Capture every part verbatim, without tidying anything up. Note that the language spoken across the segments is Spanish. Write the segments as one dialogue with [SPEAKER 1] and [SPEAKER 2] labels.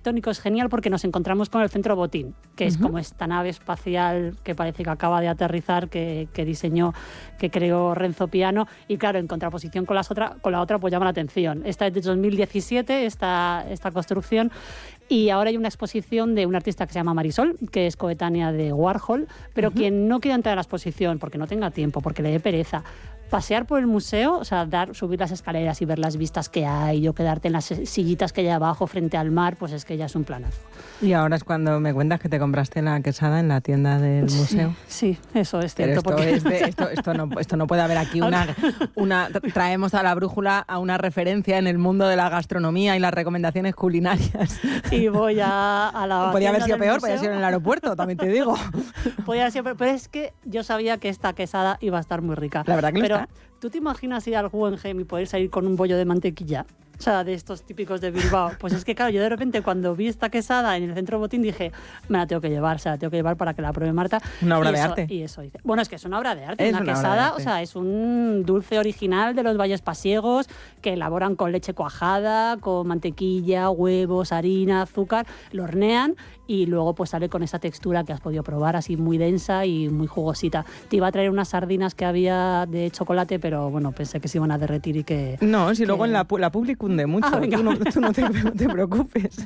[SPEAKER 1] arquitectónico es genial porque nos encontramos con el Centro Botín, que uh-huh. es como esta nave espacial que parece que acaba de aterrizar, que, que diseñó, que creó Renzo Piano, y claro, en contraposición con, las otra, con la otra, pues llama la atención. Esta es de dos mil diecisiete, esta, esta construcción, y ahora hay una exposición de un artista que se llama Marisol, que es coetánea de Warhol, pero uh-huh. quien no quiera entrar a la exposición porque no tenga tiempo, porque le dé pereza, pasear por el museo, o sea, dar, subir las escaleras y ver las vistas que hay, o quedarte en las sillitas que hay abajo frente al mar, pues es que ya es un planazo.
[SPEAKER 2] Y ahora es cuando me cuentas que te compraste la quesada en la tienda del
[SPEAKER 1] sí,
[SPEAKER 2] museo.
[SPEAKER 1] Sí, eso es cierto.
[SPEAKER 2] Pero esto,
[SPEAKER 1] porque...
[SPEAKER 2] es de, esto, esto, no, esto no puede haber aquí una, una... Traemos a la brújula a una referencia en el mundo de la gastronomía y las recomendaciones culinarias.
[SPEAKER 1] Y voy a, a la...
[SPEAKER 2] Podría haber sido peor,
[SPEAKER 1] museo.
[SPEAKER 2] podría ser en el aeropuerto, también te digo.
[SPEAKER 1] Podría haber sido peor, pero es que yo sabía que esta quesada iba a estar muy rica.
[SPEAKER 2] La verdad que
[SPEAKER 1] pero,
[SPEAKER 2] lo está.
[SPEAKER 1] ¿tú te imaginas ir al Guggenheim y poder salir con un bollo de mantequilla? O sea, de estos típicos de Bilbao. Pues es que, claro, yo de repente cuando vi esta quesada en el Centro Botín dije, me la tengo que llevar, o sea, la tengo que llevar para que la pruebe Marta.
[SPEAKER 2] Una obra
[SPEAKER 1] y
[SPEAKER 2] de
[SPEAKER 1] eso,
[SPEAKER 2] arte.
[SPEAKER 1] Y eso dice. Bueno, es que es una obra de arte.
[SPEAKER 2] Es
[SPEAKER 1] una,
[SPEAKER 2] una
[SPEAKER 1] quesada, o sea, es un dulce original de los Valles Pasiegos que elaboran con leche cuajada, con mantequilla, huevos, harina, azúcar, lo hornean y luego pues sale con esa textura que has podido probar, así muy densa y muy jugosita. Te iba a traer unas sardinas que había de chocolate, pero bueno, pensé que se iban a derretir y que...
[SPEAKER 2] No, si
[SPEAKER 1] que...
[SPEAKER 2] luego en la, la public cunde mucho, ah, tú no, tú no te, te preocupes.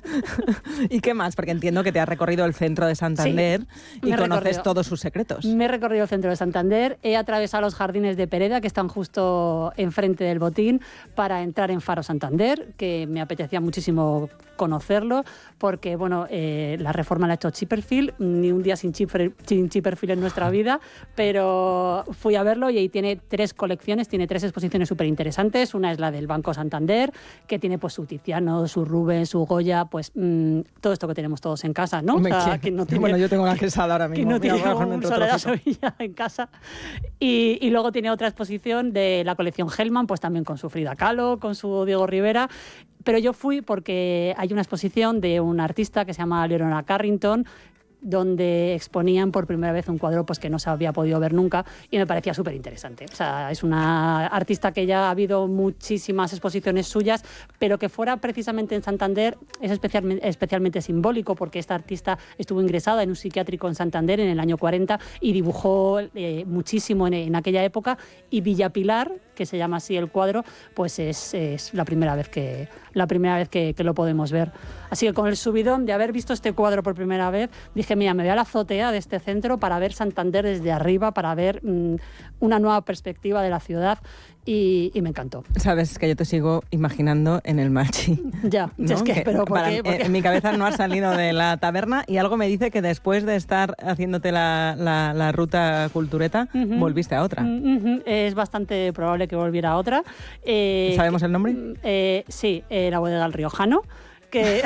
[SPEAKER 2] ¿Y qué más? Porque entiendo que te has recorrido el centro de Santander sí, y conoces recorrido. todos sus secretos.
[SPEAKER 1] Me he recorrido el centro de Santander, he atravesado los jardines de Pereda, que están justo enfrente del Botín, para entrar en Faro Santander, que me apetecía muchísimo conocerlo, porque bueno, eh, la reforma la ha hecho Chipperfield, ni un día sin, Chipper, sin Chipperfield en nuestra vida, pero fui a verlo y ahí tiene tres colecciones, tiene tres exposiciones súper interesantes. Una es la del Banco Santander, que tiene pues su Tiziano, su Rubens, su Goya, pues mmm, todo esto que tenemos todos en casa, ¿no? O sea, que no tiene,
[SPEAKER 2] bueno, yo tengo la quesada ahora mismo.
[SPEAKER 1] Que no
[SPEAKER 2] Mira,
[SPEAKER 1] tiene un Soledad Sevilla en casa. Y, y luego tiene otra exposición de la colección Hellman, pues también con su Frida Kahlo, con su Diego Rivera. Pero yo fui porque hay una exposición de un artista que se llama Leonora Carrington, donde exponían por primera vez un cuadro pues, que no se había podido ver nunca y me parecía súper interesante. O sea, es una artista que ya ha habido muchísimas exposiciones suyas, pero que fuera precisamente en Santander es especialmente, especialmente simbólico porque esta artista estuvo ingresada en un psiquiátrico en Santander en el año cuarenta y dibujó eh, muchísimo en, en aquella época, y Villa Pilar, que se llama así el cuadro, pues es, es la primera vez que la primera vez que, que lo podemos ver. Así que con el subidón de haber visto este cuadro por primera vez, dije, mira, me voy a la azotea de este centro para ver Santander desde arriba, para ver mmm, una nueva perspectiva de la ciudad, y, y me encantó. Sabes
[SPEAKER 2] que yo te sigo imaginando en el Machi.
[SPEAKER 1] Ya,
[SPEAKER 2] ¿no?
[SPEAKER 1] es que,
[SPEAKER 2] que
[SPEAKER 1] pero ¿por
[SPEAKER 2] para,
[SPEAKER 1] qué? ¿Por qué?
[SPEAKER 2] En mi cabeza no has salido de la taberna y algo me dice que después de estar haciéndote la, la, la ruta cultureta, uh-huh. volviste a otra.
[SPEAKER 1] Uh-huh. Es bastante probable que volviera a otra.
[SPEAKER 2] Eh, ¿Sabemos
[SPEAKER 1] que,
[SPEAKER 2] el nombre?
[SPEAKER 1] Eh, sí, eh, la bodega del Riojano, que...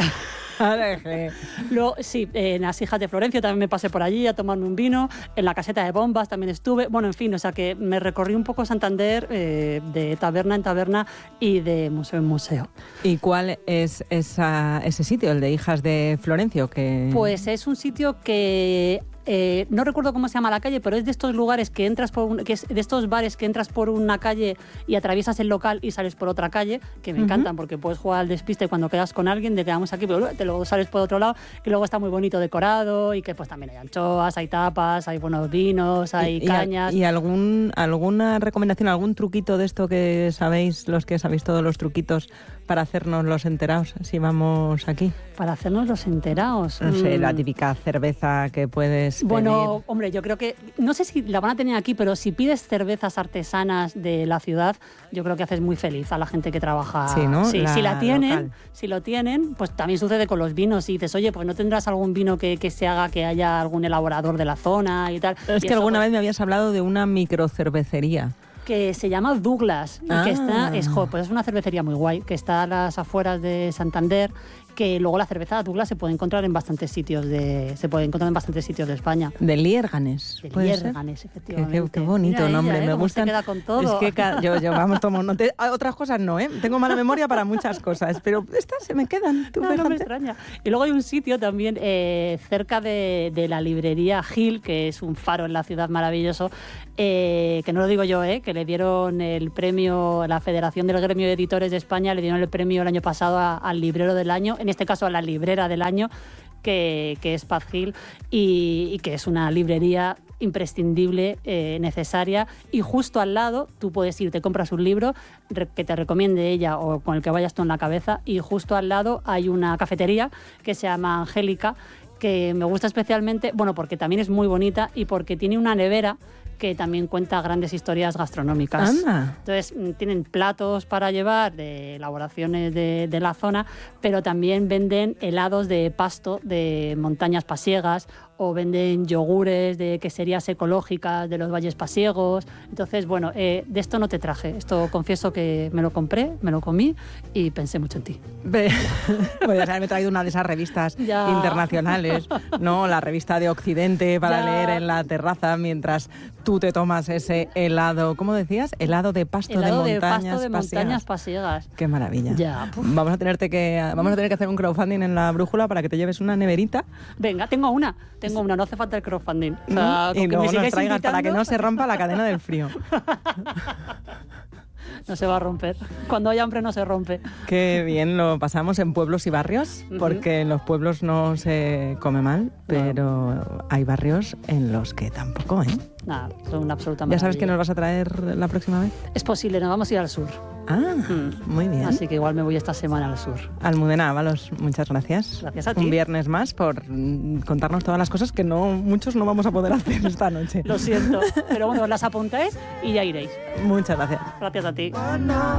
[SPEAKER 1] Luego, sí, en las Hijas de Florencio también me pasé por allí a tomarme un vino, en la Caseta de Bombas también estuve, bueno, en fin, o sea que me recorrí un poco Santander eh, de taberna en taberna y de museo en museo.
[SPEAKER 2] ¿Y cuál es esa, ese sitio, el de Hijas de Florencio? Que...
[SPEAKER 1] Pues es un sitio que... Eh, no recuerdo cómo se llama la calle, pero es de estos lugares que entras por un, que es de estos bares que entras por una calle y atraviesas el local y sales por otra calle, que me uh-huh. encantan porque puedes jugar al despiste cuando quedas con alguien de quedamos aquí, pero te luego sales por otro lado, que luego está muy bonito decorado y que pues también hay anchoas, hay tapas, hay buenos vinos, hay
[SPEAKER 2] y,
[SPEAKER 1] cañas.
[SPEAKER 2] ¿Y, y algún, alguna recomendación, algún truquito de esto que sabéis, los que sabéis todos los truquitos para hacernos los enterados si vamos aquí?
[SPEAKER 1] Para hacernos los enterados.
[SPEAKER 2] No sé, mm. la típica cerveza que puedes
[SPEAKER 1] Bueno,
[SPEAKER 2] pedir.
[SPEAKER 1] Hombre, yo creo que, no sé si la van a tener aquí, pero si pides cervezas artesanas de la ciudad, yo creo que haces muy feliz a la gente que trabaja.
[SPEAKER 2] Sí, ¿no?
[SPEAKER 1] Sí,
[SPEAKER 2] la
[SPEAKER 1] si la tienen,
[SPEAKER 2] local.
[SPEAKER 1] si lo tienen, pues también sucede con los vinos. Y dices, oye, pues no tendrás algún vino que, que se haga que haya algún elaborador de la zona y tal.
[SPEAKER 2] Es
[SPEAKER 1] y
[SPEAKER 2] que
[SPEAKER 1] eso,
[SPEAKER 2] alguna
[SPEAKER 1] pues,
[SPEAKER 2] vez me habías hablado de una microcervecería.
[SPEAKER 1] Que se llama Douglas,
[SPEAKER 2] ah.
[SPEAKER 1] que está, es, pues es una cervecería muy guay, que está a las afueras de Santander, que luego la cerveza Douglas se puede encontrar en bastantes sitios de se puede encontrar en bastantes sitios de España.
[SPEAKER 2] De Liérganes.
[SPEAKER 1] De Liérganes, efectivamente.
[SPEAKER 2] Qué, qué, qué bonito
[SPEAKER 1] Mira
[SPEAKER 2] nombre,
[SPEAKER 1] ella, ¿eh?
[SPEAKER 2] me
[SPEAKER 1] Cómo
[SPEAKER 2] gustan.
[SPEAKER 1] se queda con todo.
[SPEAKER 2] Es que ca- yo, yo vamos tomo notas. Otras cosas no, ¿eh? Tengo mala memoria para muchas cosas, pero estas se me quedan. Tú
[SPEAKER 1] no, no me extraña. Y luego hay un sitio también eh, cerca de, de la librería Gil, que es un faro en la ciudad maravilloso, eh, que no lo digo yo, eh, que le dieron el premio, la Federación del Gremio de Editores de España le dieron el premio el año pasado a, al librero del año en en este caso a la librera del año, que, que es Paz Gil, y, y que es una librería imprescindible, eh, necesaria, y justo al lado tú puedes ir, te compras un libro re, que te recomiende ella o con el que vayas tú en la cabeza, y justo al lado hay una cafetería que se llama Angélica, que me gusta especialmente, bueno, porque también es muy bonita y porque tiene una nevera que también cuenta grandes historias gastronómicas.
[SPEAKER 2] Anda.
[SPEAKER 1] Entonces, tienen platos para llevar de elaboraciones de, de la zona, pero también venden helados de pasto de montañas pasiegas, o venden yogures de queserías ecológicas de los valles pasiegos. Entonces, bueno, eh, de esto no te traje. Esto confieso que me lo compré, me lo comí y pensé mucho en ti.
[SPEAKER 2] Podrías haberme traído una de esas revistas
[SPEAKER 1] ya.
[SPEAKER 2] internacionales, ¿no? La revista de Occidente para
[SPEAKER 1] ya.
[SPEAKER 2] leer en la terraza mientras tú te tomas ese helado, ¿cómo decías? Helado de pasto
[SPEAKER 1] helado
[SPEAKER 2] de montañas
[SPEAKER 1] de pasto de
[SPEAKER 2] pasiegas.
[SPEAKER 1] montañas pasiegas.
[SPEAKER 2] Qué maravilla.
[SPEAKER 1] Ya,
[SPEAKER 2] vamos a tenerte que vamos a tener que hacer un crowdfunding en la brújula para que te lleves una neverita.
[SPEAKER 1] Venga, tengo una. Tengo una, no hace falta el crowdfunding. O sea,
[SPEAKER 2] y luego nos traigas
[SPEAKER 1] invitando...
[SPEAKER 2] para que no se rompa la cadena del frío.
[SPEAKER 1] No se va a romper. Cuando hay hambre no se rompe.
[SPEAKER 2] Qué bien lo pasamos en pueblos y barrios, uh-huh. porque en los pueblos no se come mal, pero no. Hay barrios en los que tampoco, ¿eh?
[SPEAKER 1] Nada, son una absoluta maravilla.
[SPEAKER 2] ¿Ya sabes qué nos vas a traer la próxima vez?
[SPEAKER 1] Es posible, nos vamos a ir al sur.
[SPEAKER 2] Ah, mm. muy bien.
[SPEAKER 1] Así que igual me voy esta semana al sur.
[SPEAKER 2] Almudena Ábalos, muchas gracias.
[SPEAKER 1] Gracias a ti.
[SPEAKER 2] Un viernes más por contarnos todas las cosas que no muchos no vamos a poder hacer esta noche.
[SPEAKER 1] Lo siento, pero bueno, las apuntáis y ya iréis.
[SPEAKER 2] Muchas gracias.
[SPEAKER 1] Gracias a ti.